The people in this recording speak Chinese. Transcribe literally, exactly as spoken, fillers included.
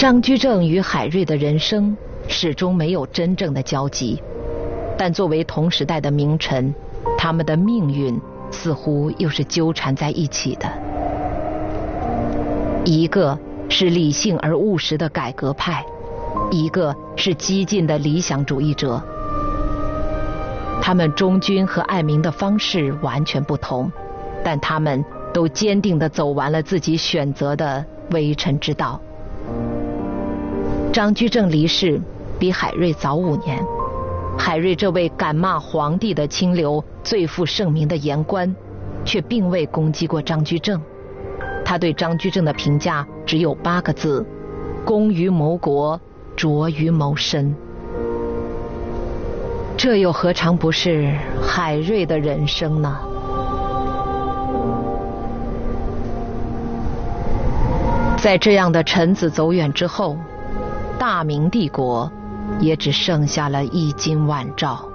张居正与海瑞的人生始终没有真正的交集，但作为同时代的名臣，他们的命运似乎又是纠缠在一起的。一个是理性而务实的改革派，一个是激进的理想主义者。他们忠君和爱民的方式完全不同，但他们都坚定地走完了自己选择的为臣之道。张居正离世比海瑞早五年，海瑞这位敢骂皇帝的清流、最负盛名的言官，却并未攻击过张居正。他对张居正的评价只有八个字：功于谋国，拙于谋身。这又何尝不是海瑞的人生呢？在这样的臣子走远之后，大明帝国也只剩下了一襟晚照。